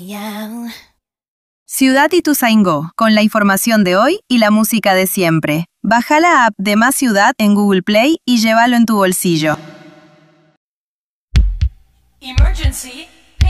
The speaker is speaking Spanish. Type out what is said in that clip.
Ciudad Ituzaingó, con la información de hoy y la música de siempre. Baja la app de Más Ciudad en Google Play y llévalo en tu bolsillo. Emergency.